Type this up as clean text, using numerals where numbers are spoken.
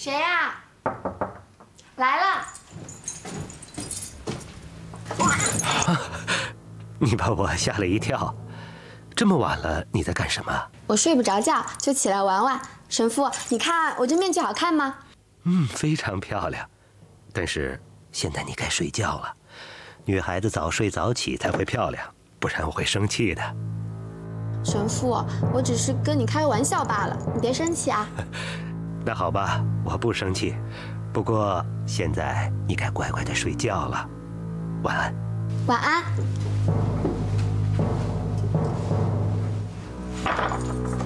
谁呀？来了。 你把我吓了一跳。这么晚了，你在干什么？ 我睡不着觉，就起来玩玩。神父，你看我这面具好看吗？ 非常漂亮。但是现在你该睡觉了。女孩子早睡早起才会漂亮，不然我会生气的。 神父，我只是跟你开个玩笑罢了，你别生气啊。 那好吧，我不生气。不过现在你该乖乖的睡觉了。晚安。 晚安。